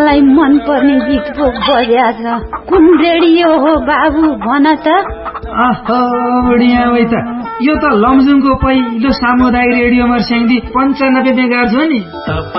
मलाई मन पर्ने गीत पो बज्या छ। कुन रेडियो हो बाबु भन त? बुढिया वै त यो त लमजुङको पहिलो सामुदायिक रेडियो मर्स्याङ्दी 95 मेगाहर्ज हो नि।